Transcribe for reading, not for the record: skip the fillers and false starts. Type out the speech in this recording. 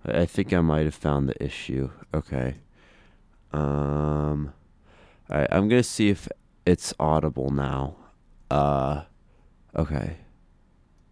I think I might have found the issue. Okay. Um. All right. I'm gonna see if it's audible now. Uh. Okay.